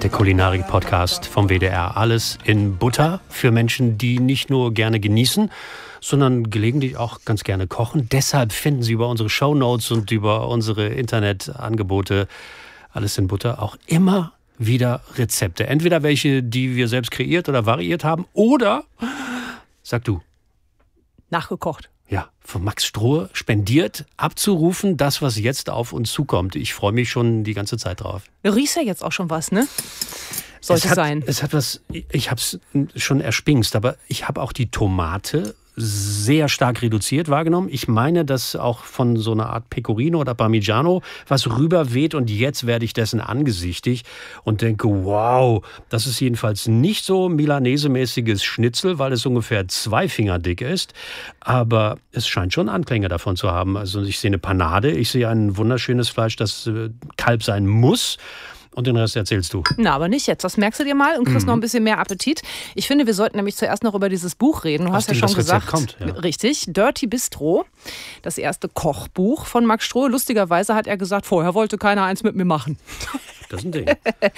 der Kulinarik-Podcast vom WDR. Alles in Butter für Menschen, die nicht nur gerne genießen, sondern gelegentlich auch ganz gerne kochen. Deshalb finden Sie über unsere Shownotes und über unsere Internetangebote Alles in Butter auch immer wieder Rezepte. Entweder welche, die wir selbst kreiert oder variiert haben, oder, sag du, nachgekocht. Ja, von Max Strohe spendiert, abzurufen, das, was jetzt auf uns zukommt. Ich freue mich schon die ganze Zeit drauf. Du riechst ja jetzt auch schon was, ne? Sollte sein. Es hat was, ich habe es schon erspinkst, aber ich habe auch die Tomate sehr stark reduziert wahrgenommen. Ich meine, dass auch von so einer Art Pecorino oder Parmigiano was rüberweht und jetzt werde ich dessen angesichtig und denke, wow, das ist jedenfalls nicht so Milanese-mäßiges Schnitzel, weil es ungefähr 2 Finger dick ist, aber es scheint schon Anklänge davon zu haben. Also ich sehe eine Panade, ich sehe ein wunderschönes Fleisch, das Kalb sein muss. Und den Rest erzählst du. Na, aber nicht jetzt. Das merkst du dir mal und kriegst noch ein bisschen mehr Appetit. Ich finde, wir sollten nämlich zuerst noch über dieses Buch reden. Du hast ja schon gesagt, kommt, ja. Richtig, Dirty Bistro, das erste Kochbuch von Max Strohe. Lustigerweise hat er gesagt, vorher wollte keiner eins mit mir machen. Das ist ein Ding.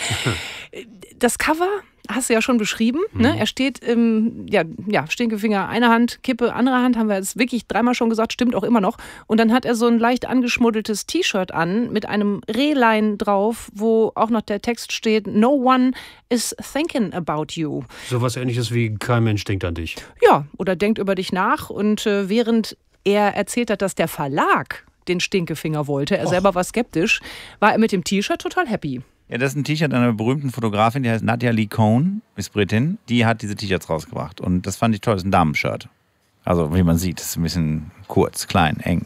Das Cover hast du ja schon beschrieben. Ne? Er steht im Stinkefinger, eine Hand, Kippe, andere Hand, haben wir jetzt wirklich 3-mal schon gesagt, stimmt auch immer noch. Und dann hat er so ein leicht angeschmuddeltes T-Shirt an mit einem Rehlein drauf, wo auch noch der Text steht, No one is thinking about you. Sowas Ähnliches wie kein Mensch denkt an dich. Ja, oder denkt über dich nach. Und während er erzählt hat, dass der Verlag den Stinkefinger wollte, er selber war skeptisch, war er mit dem T-Shirt total happy. Ja, das ist ein T-Shirt einer berühmten Fotografin, die heißt Nadia Lee Cohn, ist Britin. Die hat diese T-Shirts rausgebracht und das fand ich toll, das ist ein Damenshirt. Also wie man sieht, ist ein bisschen kurz, klein, eng.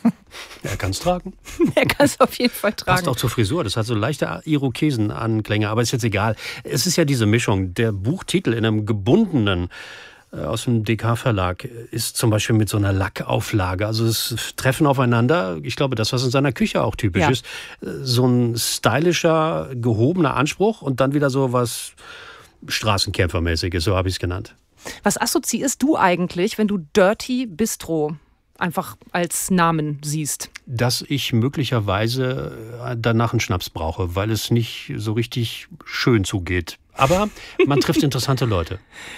Er kann es tragen. Er kann es auf jeden Fall tragen. Passt auch zur Frisur, das hat so leichte Irokesenanklänge, aber ist jetzt egal. Es ist ja diese Mischung, der Buchtitel in einem gebundenen aus dem DK-Verlag ist zum Beispiel mit so einer Lackauflage. Also es treffen aufeinander, ich glaube, das, was in seiner Küche auch typisch ist, so ein stylischer, gehobener Anspruch und dann wieder so was Straßenkämpfermäßiges, so habe ich es genannt. Was assoziierst du eigentlich, wenn du Dirty Bistro einfach als Namen siehst? Dass ich möglicherweise danach einen Schnaps brauche, weil es nicht so richtig schön zugeht. Aber man trifft interessante Leute.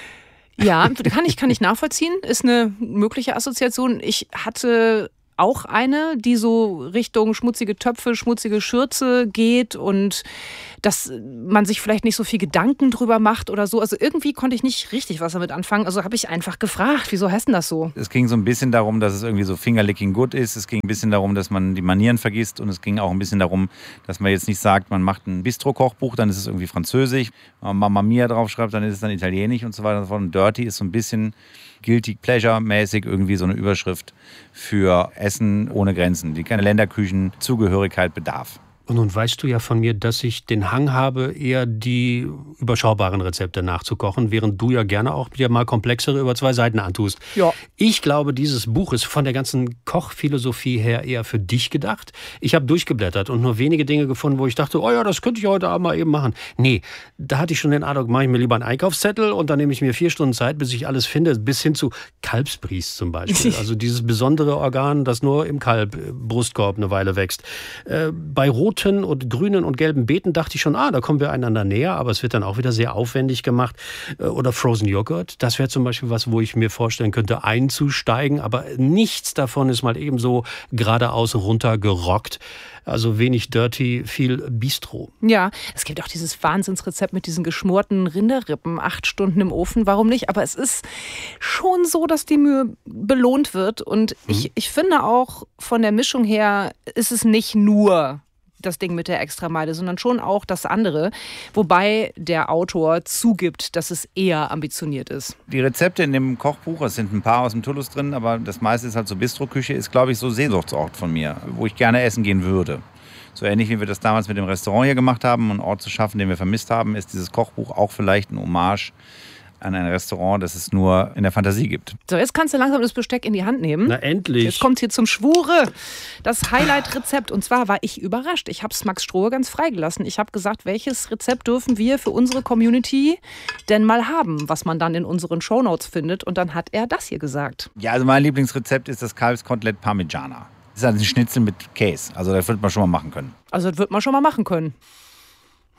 Ja, kann ich nachvollziehen. Ist eine mögliche Assoziation. Ich hatte auch eine, die so Richtung schmutzige Töpfe, schmutzige Schürze geht und dass man sich vielleicht nicht so viel Gedanken drüber macht oder so. Also irgendwie konnte ich nicht richtig was damit anfangen. Also habe ich einfach gefragt, wieso heißt denn das so? Es ging so ein bisschen darum, dass es irgendwie so fingerlicking good ist. Es ging ein bisschen darum, dass man die Manieren vergisst und es ging auch ein bisschen darum, dass man jetzt nicht sagt, man macht ein Bistro-Kochbuch, dann ist es irgendwie französisch. Wenn man Mamma Mia draufschreibt, dann ist es dann italienisch und so weiter und so fort. Und Dirty ist so ein bisschen Guilty Pleasure-mäßig irgendwie so eine Überschrift für Essen ohne Grenzen, die keine Länderküchenzugehörigkeit bedarf. Und nun weißt du ja von mir, dass ich den Hang habe, eher die überschaubaren Rezepte nachzukochen, während du ja gerne auch dir mal komplexere über 2 Seiten antust. Ja. Ich glaube, dieses Buch ist von der ganzen Kochphilosophie her eher für dich gedacht. Ich habe durchgeblättert und nur wenige Dinge gefunden, wo ich dachte, oh ja, das könnte ich heute Abend mal eben machen. Nee, da hatte ich schon den Eindruck, mache ich mir lieber einen Einkaufszettel und dann nehme ich mir 4 Stunden Zeit, bis ich alles finde, bis hin zu Kalbsbries zum Beispiel. Also dieses besondere Organ, das nur im Brustkorb eine Weile wächst. Bei roten und grünen und gelben Beeten dachte ich schon, da kommen wir einander näher, aber es wird dann auch wieder sehr aufwendig gemacht. Oder Frozen Joghurt, das wäre zum Beispiel was, wo ich mir vorstellen könnte, einzusteigen, aber nichts davon ist mal eben so geradeaus runtergerockt. Also wenig Dirty, viel Bistro. Ja, es gibt auch dieses Wahnsinnsrezept mit diesen geschmorten Rinderrippen, 8 Stunden im Ofen, warum nicht? Aber es ist schon so, dass die Mühe belohnt wird. Und ich finde auch von der Mischung her ist es nicht nur das Ding mit der Extrameile, sondern schon auch das andere. Wobei der Autor zugibt, dass es eher ambitioniert ist. Die Rezepte in dem Kochbuch, es sind ein paar aus dem Tullus drin, aber das meiste ist halt so Bistro-Küche, ist, glaube ich, so Sehnsuchtsort von mir, wo ich gerne essen gehen würde. So ähnlich wie wir das damals mit dem Restaurant hier gemacht haben, einen Ort zu schaffen, den wir vermisst haben, ist dieses Kochbuch auch vielleicht ein Hommage an ein Restaurant, das es nur in der Fantasie gibt. So, jetzt kannst du langsam das Besteck in die Hand nehmen. Na endlich. Jetzt kommt hier zum Schwure das Highlight-Rezept. Und zwar war ich überrascht. Ich habe es Max Strohe ganz freigelassen. Ich habe gesagt, welches Rezept dürfen wir für unsere Community denn mal haben, was man dann in unseren Shownotes findet. Und dann hat er das hier gesagt. Ja, also mein Lieblingsrezept ist das Kalbskotelett Parmigiana. Das ist also ein Schnitzel mit Käse. Also das wird man schon mal machen können. Also das wird man schon mal machen können.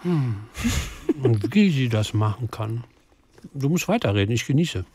Und wie sie das machen kann. Du musst weiterreden, ich genieße.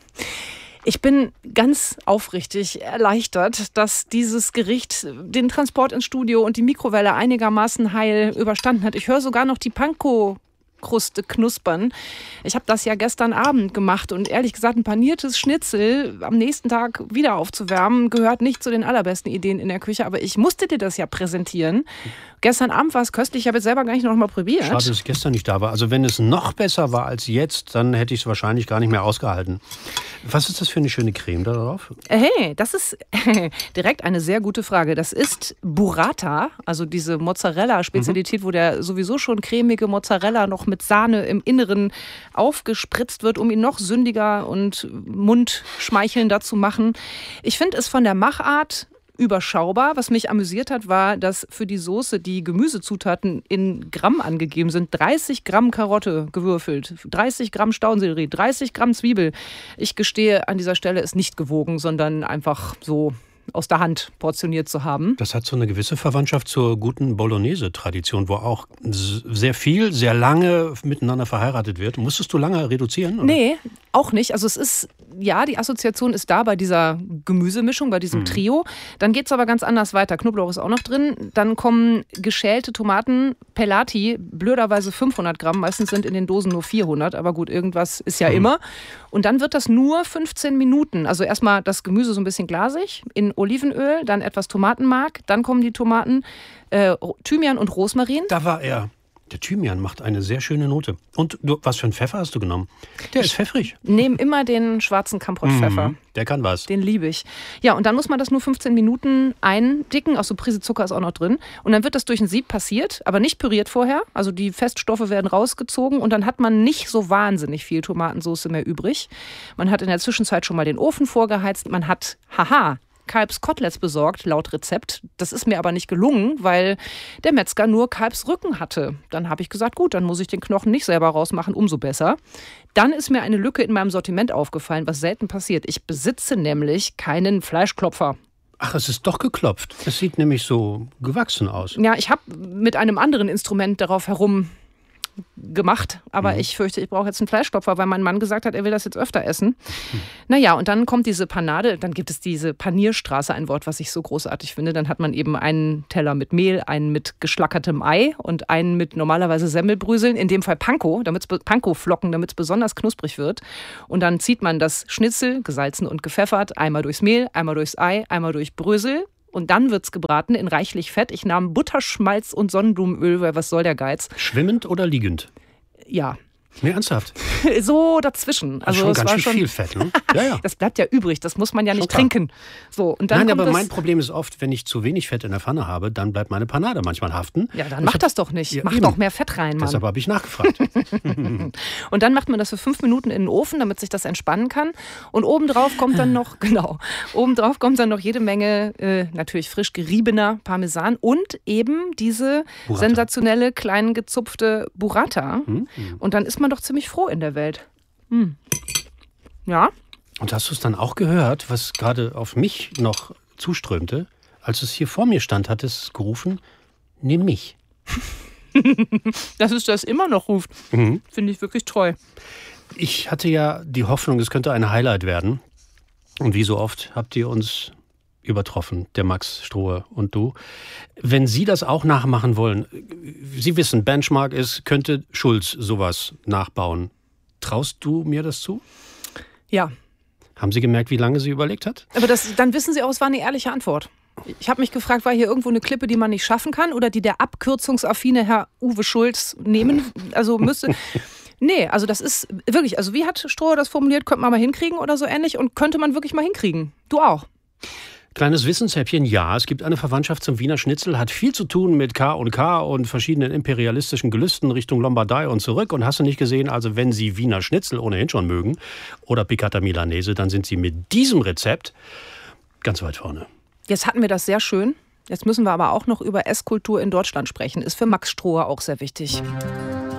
Ich bin ganz aufrichtig erleichtert, dass dieses Gericht den Transport ins Studio und die Mikrowelle einigermaßen heil überstanden hat. Ich höre sogar noch die Panko-Kruste knuspern. Ich habe das ja gestern Abend gemacht und ehrlich gesagt, ein paniertes Schnitzel am nächsten Tag wieder aufzuwärmen, gehört nicht zu den allerbesten Ideen in der Küche, aber ich musste dir das ja präsentieren. Gestern Abend war es köstlich, ich habe jetzt selber gar nicht noch mal probiert. Schade, dass es gestern nicht da war. Also wenn es noch besser war als jetzt, dann hätte ich es wahrscheinlich gar nicht mehr ausgehalten. Was ist das für eine schöne Creme da drauf? Hey, das ist direkt eine sehr gute Frage. Das ist Burrata, also diese Mozzarella-Spezialität, wo der sowieso schon cremige Mozzarella noch mit Sahne im Inneren aufgespritzt wird, um ihn noch sündiger und mundschmeichelnder zu machen. Ich finde es von der Machart überschaubar. Was mich amüsiert hat, war, dass für die Soße die Gemüsezutaten in Gramm angegeben sind. 30 Gramm Karotte gewürfelt, 30 Gramm Staudensellerie, 30 Gramm Zwiebel. Ich gestehe, an dieser Stelle ist nicht gewogen, sondern einfach so aus der Hand portioniert zu haben. Das hat so eine gewisse Verwandtschaft zur guten Bolognese-Tradition, wo auch sehr viel, sehr lange miteinander verheiratet wird. Musstest du lange reduzieren? Oder? Nee, auch nicht. Also es ist, ja, die Assoziation ist da bei dieser Gemüsemischung, bei diesem Trio. Dann geht es aber ganz anders weiter. Knoblauch ist auch noch drin. Dann kommen geschälte Tomaten, Pelati, blöderweise 500 Gramm. Meistens sind in den Dosen nur 400, aber gut, irgendwas ist ja immer. Und dann wird das nur 15 Minuten. Also erstmal das Gemüse so ein bisschen glasig, in Olivenöl, dann etwas Tomatenmark, dann kommen die Tomaten, Thymian und Rosmarin. Da war er. Der Thymian macht eine sehr schöne Note. Und was für einen Pfeffer hast du genommen? Der ist pfeffrig. Nehm immer den schwarzen Kampotpfeffer. Der kann was. Den liebe ich. Ja, und dann muss man das nur 15 Minuten eindicken. Auch so Prise Zucker ist auch noch drin. Und dann wird das durch ein Sieb passiert, aber nicht püriert vorher. Also die Feststoffe werden rausgezogen und dann hat man nicht so wahnsinnig viel Tomatensauce mehr übrig. Man hat in der Zwischenzeit schon mal den Ofen vorgeheizt. Man hat, Kalbskoteletts besorgt, laut Rezept. Das ist mir aber nicht gelungen, weil der Metzger nur Kalbsrücken hatte. Dann habe ich gesagt, gut, dann muss ich den Knochen nicht selber rausmachen, umso besser. Dann ist mir eine Lücke in meinem Sortiment aufgefallen, was selten passiert. Ich besitze nämlich keinen Fleischklopfer. Ach, es ist doch geklopft. Es sieht nämlich so gewachsen aus. Ja, ich habe mit einem anderen Instrument darauf herum gemacht, aber ich fürchte, ich brauche jetzt einen Fleischklopfer, weil mein Mann gesagt hat, er will das jetzt öfter essen. Naja, und dann kommt diese Panade, dann gibt es diese Panierstraße, ein Wort, was ich so großartig finde. Dann hat man eben einen Teller mit Mehl, einen mit geschlackertem Ei und einen mit normalerweise Semmelbröseln, in dem Fall Panko-Flocken, damit es besonders knusprig wird. Und dann zieht man das Schnitzel, gesalzen und gepfeffert, einmal durchs Mehl, einmal durchs Ei, einmal durch Brösel. Und dann wird's gebraten in reichlich Fett. Ich nahm Butter, Schmalz und Sonnenblumenöl, weil was soll der Geiz? Schwimmend oder liegend? Ja. Nee, ernsthaft? So dazwischen. Also schon ganz schön viel Fett, ne? Ja. Das bleibt ja übrig, das muss man ja nicht trinken. So, und dann Nein, aber mein Problem ist oft, wenn ich zu wenig Fett in der Pfanne habe, dann bleibt meine Panade manchmal haften. Ja, dann mach das doch nicht. Ja, mach eben. doch mehr Fett rein, Mann. Deshalb habe ich nachgefragt. Und dann macht man das für 5 Minuten in den Ofen, damit sich das entspannen kann. Und obendrauf kommt dann noch, jede Menge, natürlich frisch geriebener Parmesan und eben diese Burrata. sensationelle, klein gezupfte Burrata. Und dann ist man doch ziemlich froh in der Welt. Ja. Und hast du es dann auch gehört, was gerade auf mich noch zuströmte? Als es hier vor mir stand, hat es gerufen, nimm mich. Dass es das immer noch ruft, finde ich wirklich treu. Ich hatte ja die Hoffnung, es könnte ein Highlight werden. Und wie so oft habt ihr uns übertroffen, der Max Strohe und du. Wenn Sie das auch nachmachen wollen, Sie wissen, Benchmark ist, könnte Schulz sowas nachbauen. Traust du mir das zu? Ja. Haben Sie gemerkt, wie lange sie überlegt hat? Aber dann wissen Sie auch, es war eine ehrliche Antwort. Ich habe mich gefragt, war hier irgendwo eine Klippe, die man nicht schaffen kann oder die der abkürzungsaffine Herr Uwe Schulz nehmen, also müsste... Nee, also das ist wirklich, also wie hat Strohe das formuliert, könnte man mal hinkriegen oder so ähnlich und könnte man wirklich mal hinkriegen. Du auch. Kleines Wissenshäppchen, ja, es gibt eine Verwandtschaft zum Wiener Schnitzel, hat viel zu tun mit K&K und verschiedenen imperialistischen Gelüsten Richtung Lombardei und zurück. Und hast du nicht gesehen, also wenn Sie Wiener Schnitzel ohnehin schon mögen oder Piccata Milanese, dann sind Sie mit diesem Rezept ganz weit vorne. Jetzt hatten wir das sehr schön. Jetzt müssen wir aber auch noch über Esskultur in Deutschland sprechen. Ist für Max Strohe auch sehr wichtig.